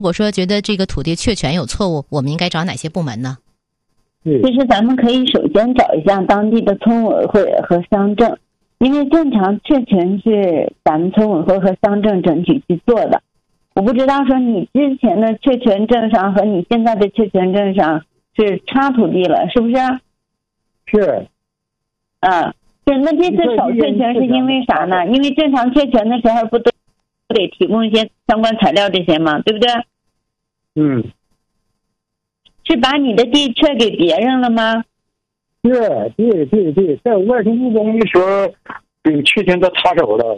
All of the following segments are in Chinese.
如果说觉得这个土地确权有错误，我们应该找哪些部门呢？ 其实咱们可以首先找一下当地的村委会和乡政，因为正常确权是咱们村委会和乡政整体去做的。我不知道说你之前的确权证上和你现在的确权证上是差土地了，是不是？ 是。 是。那这次少确权是因为啥呢？因为正常确权的时候不都得提供一些相关材料这些吗？对不对？是把你的地确给别人了吗？ 对，在外城务工的时候，确权到他手了。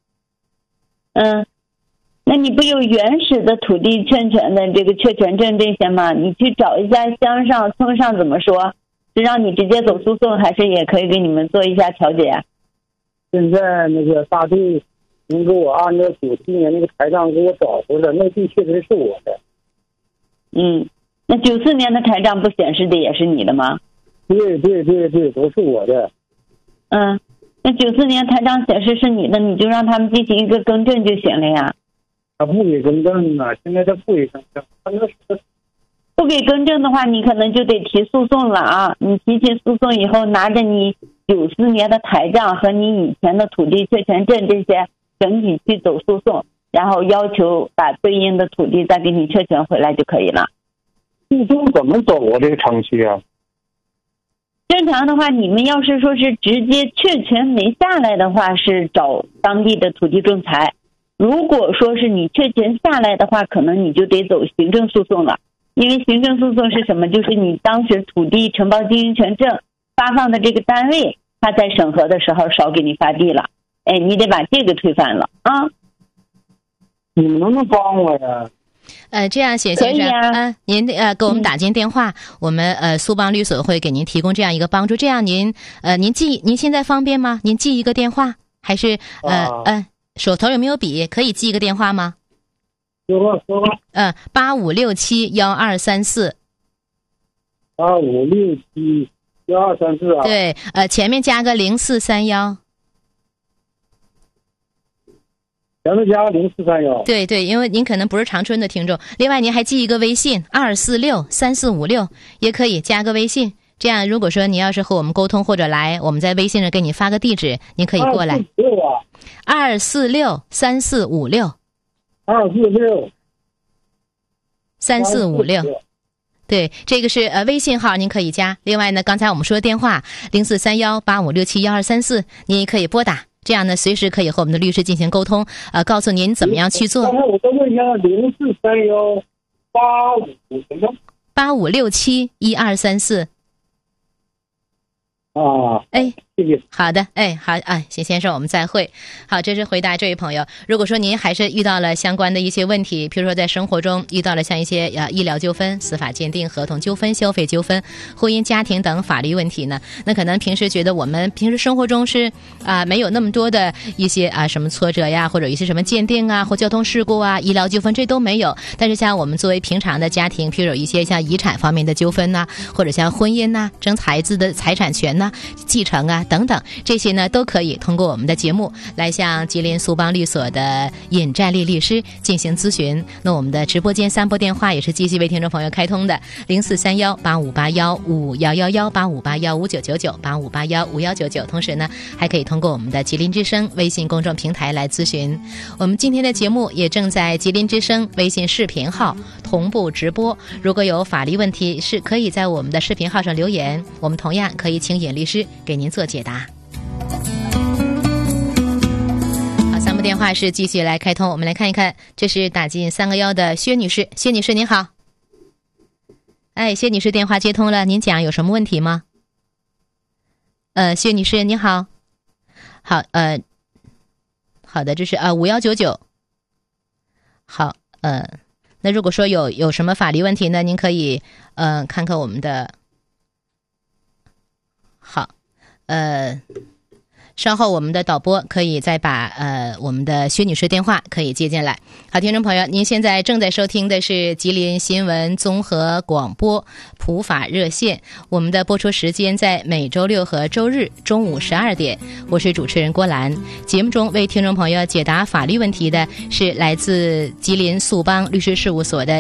那你不有原始的土地确权的这个确权证这些吗？你去找一下乡上村上怎么说，是让你直接走诉讼，还是也可以给你们做一下调解？ 现在那个大队能给我按照94年那个台账给我找回来，那地确实是我的。 那94年的台账不显示的也是你的吗？ 对，都是我的。 那94年台账显示是你的，你就让他们进行一个更正就行了呀。 他不给更正啊，现在他不给更正， 不给更正的话，你可能就得提诉讼了啊！你提起诉讼以后，拿着你94年的台账和你以前的土地确权证这些整体去走诉讼，然后要求把对应的土地再给你确权回来就可以了。 诉讼怎么走啊？这个程序啊？ 正常的话，你们要是说是直接确权没下来的话，是找当地的土地仲裁。如果说是你确权下来的话，可能你就得走行政诉讼了。因为行政诉讼是什么？就是你当时土地承包经营权证发放的这个单位，他在审核的时候少给你发地了，你得把这个推翻了啊！ 你们能不能帮我呀？ 这样写先生，您给我们打进电话，我们苏邦律所会给您提供这样一个帮助。这样您现在方便吗？您记一个电话，还是手头有没有笔？可以记一个电话吗？ 说吧。 85671234。 85671234啊。 对，前面加个0431。 前面加0431。 对，因为您可能不是长春的听众。另外，您还记一个微信2463456，也可以加个微信。这样，如果说你要是和我们沟通或者来，我们在微信上给你发个地址，您可以过来。2463456。2463456。对，这个是微信号，您可以加。另外呢，刚才我们说的电话043185671234，您也可以拨打。这样呢，随时可以和我们的律师进行沟通，告诉您怎么样去做。 刚才我再问一下 043185671234。谢谢。好的，好，邢先生，我们再会。好，这是回答这位朋友。如果说您还是遇到了相关的一些问题，比如说在生活中遇到了像一些医疗纠纷、司法鉴定、合同纠纷、消费纠纷、婚姻家庭等法律问题呢，那可能平时觉得我们平时生活中是没有那么多的一些什么挫折呀，或者一些什么鉴定啊，或交通事故啊、医疗纠纷，这都没有。但是像我们作为平常的家庭，譬如有一些像遗产方面的纠纷呐，或者像婚姻呐、争孩子的财产权呐、继承啊等等，这些呢都可以通过我们的节目来向吉林苏邦律所的尹占丽律师进行咨询。那我们的直播间3拨电话也是继续为听众朋友开通的，043185815111，85815999，85815199，同时呢还可以通过我们的吉林之声微信公众平台来咨询。我们今天的节目也正在吉林之声微信视频号同步直播，如果有法律问题是可以在我们的视频号上留言，我们同样可以请尹律师给您做解答。好，3拨电话是继续来开通，我们来看一看，这是打进3个1的薛女士。薛女士您好。薛女士电话接通了，您讲有什么问题吗？薛女士您好。好，好的，这是5199。好，那如果说有什么法律问题呢，您可以看看我们的。好， 稍后我们的导播可以再把我们的薛女士电话可以接进来。好，听众朋友，您现在正在收听的是吉林新闻综合广播普法热线，我们的播出时间在每周六和周日中午12点。我是主持人郭兰。节目中为听众朋友解答法律问题的是来自吉林速邦律师事务所的